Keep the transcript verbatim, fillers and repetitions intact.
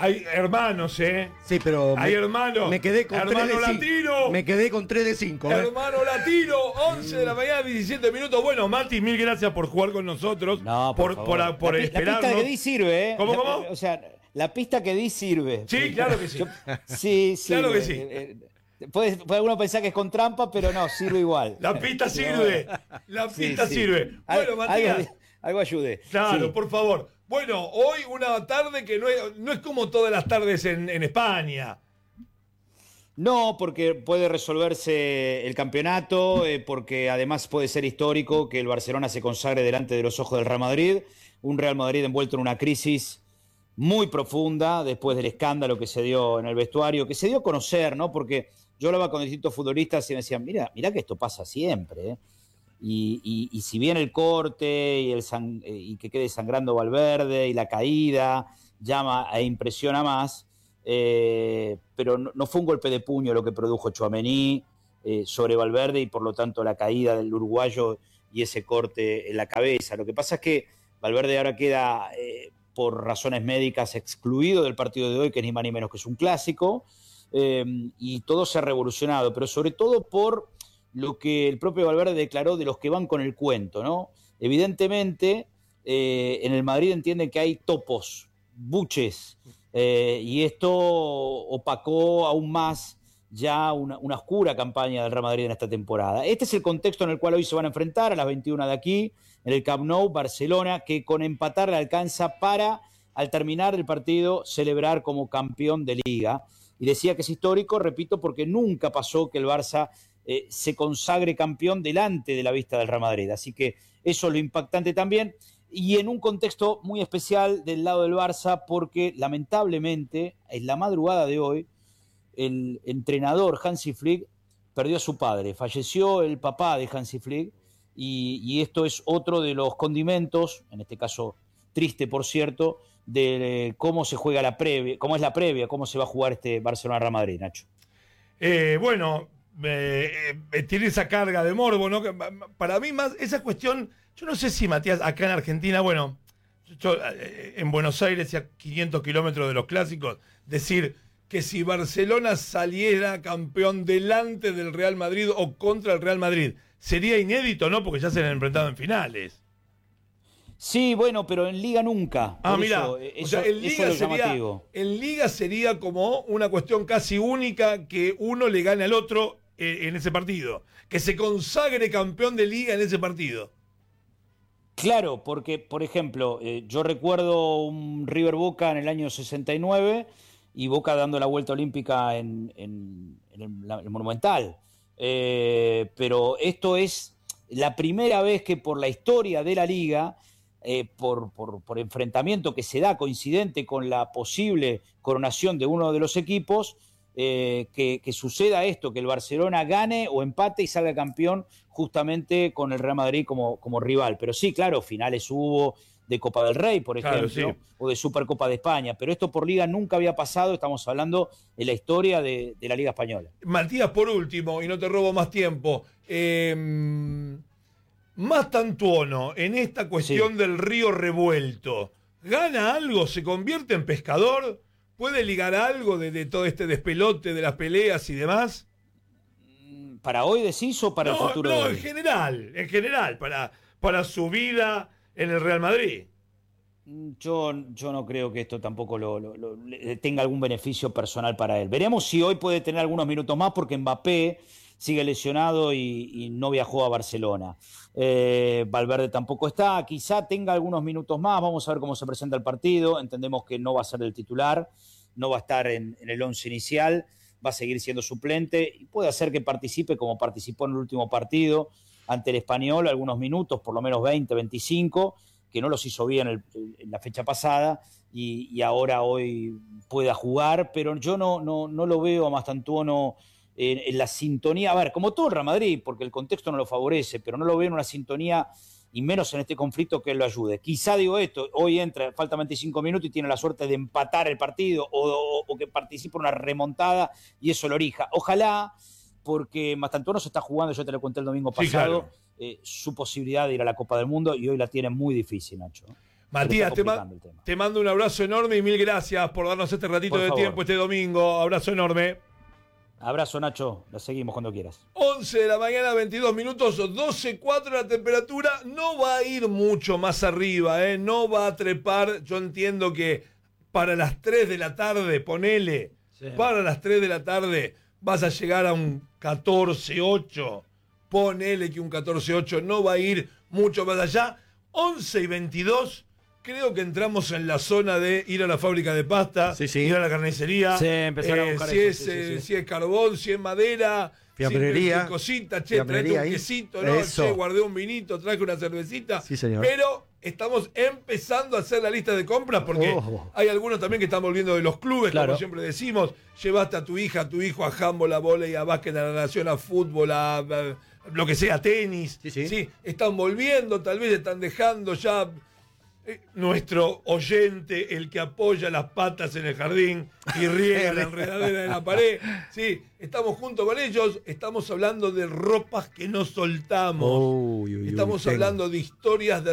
hay hermanos, ¿eh? Sí, pero hay me, hermanos. Me quedé con hermano tres de latino. Me quedé con tres de cinco. ¿eh? Hermano latino, once de la mañana, diecisiete minutos. Bueno, Mati, mil gracias por jugar con nosotros. No, por, por, por, por la, esperarnos. La pista que di sirve, ¿eh? ¿Cómo, la, cómo? O sea, la pista que di sirve. Sí, claro que sí. Yo, sí, sí. Claro que sí. Eh, eh, puede, puede alguno pensar que es con trampa, pero no, sirve igual. La pista sirve. La pista sí, sí. sirve. Bueno, Matías. Algo, algo ayude. Claro, sí. por favor. Bueno, hoy una tarde que no es, no es como todas las tardes en, en España. No, porque puede resolverse el campeonato, eh, porque además puede ser histórico que el Barcelona se consagre delante de los ojos del Real Madrid. Un Real Madrid envuelto en una crisis muy profunda después del escándalo que se dio en el vestuario, que se dio a conocer, ¿no? Porque yo hablaba con distintos futbolistas y me decían, mira, mira que esto pasa siempre, ¿eh? Y, y, y si bien el corte y, el sang- y que quede sangrando Valverde y la caída llama e impresiona más, eh, pero no, no fue un golpe de puño lo que produjo Tchouaméni eh, sobre Valverde y por lo tanto la caída del uruguayo y ese corte en la cabeza. Lo que pasa es que Valverde ahora queda, eh, por razones médicas, excluido del partido de hoy, que ni más ni menos que es un clásico, eh, y todo se ha revolucionado, pero sobre todo por lo que el propio Valverde declaró de los que van con el cuento, ¿no? Evidentemente, eh, en el Madrid entienden que hay topos, buches, eh, y esto opacó aún más ya una, una oscura campaña del Real Madrid en esta temporada. Este es el contexto en el cual hoy se van a enfrentar a las veintiuna de aquí, en el Camp Nou, Barcelona, que con empatar le alcanza para, al terminar el partido, celebrar como campeón de Liga. Y decía que es histórico, repito, porque nunca pasó que el Barça Eh, se consagre campeón delante de la vista del Real Madrid. Así que eso es lo impactante también. Y en un contexto muy especial del lado del Barça, porque lamentablemente en la madrugada de hoy el entrenador Hansi Flick perdió a su padre. Falleció el papá de Hansi Flick y, y esto es otro de los condimentos, en este caso triste por cierto, de cómo se juega la previa, cómo es la previa, cómo se va a jugar este Barcelona-Real Madrid, Nacho. Eh, bueno... Eh, eh, tiene esa carga de morbo, ¿no? Que, para mí más, esa cuestión, yo no sé si Matías, acá en Argentina, bueno, yo, eh, en Buenos Aires y a quinientos kilómetros de los clásicos, decir que si Barcelona saliera campeón delante del Real Madrid o contra el Real Madrid, sería inédito, ¿no? Porque ya se han enfrentado en finales. Sí, bueno, pero en Liga nunca. Ah, mira, eso, eso, o sea, en Liga, es sería, en Liga sería como una cuestión casi única que uno le gane al otro en ese partido, que se consagre campeón de Liga en ese partido. Claro, porque, por ejemplo, eh, yo recuerdo un River Boca en el año sesenta y nueve y Boca dando la vuelta olímpica en, en, en el, la, el Monumental. Eh, pero esto es la primera vez que por la historia de la Liga, eh, por, por, por enfrentamiento que se da coincidente con la posible coronación de uno de los equipos, Eh, que, que suceda esto, que el Barcelona gane o empate y salga campeón justamente con el Real Madrid como, como rival. Pero sí, claro, finales hubo de Copa del Rey, por ejemplo, claro, sí. O de Supercopa de España, pero esto por Liga nunca había pasado, estamos hablando de la historia de, de la Liga Española. Matías, por último, y no te robo más tiempo, eh, Mastantuono, en esta cuestión sí. del río revuelto, ¿gana algo? ¿Se convierte en pescador? ¿Puede ligar algo de, de todo este despelote de las peleas y demás? ¿Para hoy decís o para no, el futuro? No, de hoy? en general, en general, para, para su vida en el Real Madrid. Yo, yo no creo que esto tampoco lo, lo, lo, tenga algún beneficio personal para él. Veremos si hoy puede tener algunos minutos más porque Mbappé sigue lesionado y, y no viajó a Barcelona. Eh, Valverde tampoco está, quizá tenga algunos minutos más, vamos a ver cómo se presenta el partido, entendemos que no va a ser el titular, no va a estar en, en el once inicial, va a seguir siendo suplente y puede hacer que participe como participó en el último partido ante el Español, algunos minutos, por lo menos veinte, veinticinco, que no los hizo bien el, en la fecha pasada y, y ahora hoy pueda jugar, pero yo no, no, no lo veo a Mastantuono En, en la sintonía, a ver, como todo el Real Madrid, porque el contexto no lo favorece, pero no lo veo en una sintonía, y menos en este conflicto, que él lo ayude. Quizá digo esto, hoy entra, falta veinticinco minutos y tiene la suerte de empatar el partido o, o, o que participe en una remontada y eso lo orija. Ojalá, porque Mastantuono se está jugando, yo te lo conté el domingo pasado, sí, claro. eh, su posibilidad de ir a la Copa del Mundo y hoy la tiene muy difícil, Nacho. Matías, te, ma te mando un abrazo enorme y mil gracias por darnos este ratito por de favor. tiempo este domingo. Abrazo enorme. Abrazo, Nacho. La seguimos cuando quieras. once de la mañana, veintidós minutos, doce cuatro la temperatura. No va a ir mucho más arriba, ¿eh? No va a trepar. Yo entiendo que para las tres de la tarde, ponele, sí. para las tres de la tarde vas a llegar a un catorce ocho. Ponele que un catorce ocho no va a ir mucho más allá. once y veintidós. Creo que entramos en la zona de ir a la fábrica de pasta, sí, sí. ir a la carnicería, sí, empezar a buscar eh, si, eso, es, sí, eh, sí, sí. si es carbón, si es madera, fiambrería, si es cosita, che, traete un quesito, ¿no? Che, guardé un vinito, traje una cervecita. Sí, señor. Pero estamos empezando a hacer la lista de compras porque oh. hay algunos también que están volviendo de los clubes, claro. como siempre decimos. Llevaste a tu hija, a tu hijo a handball, a vóley, a básquet, a la natación, a fútbol, a, a lo que sea, tenis. Sí, sí. sí, están volviendo, tal vez están dejando ya... Nuestro oyente, el que apoya las patas en el jardín y riega la enredadera de la pared. Sí, estamos junto con ellos, estamos hablando de ropas que no soltamos. Uy, uy, estamos uy, hablando de historias de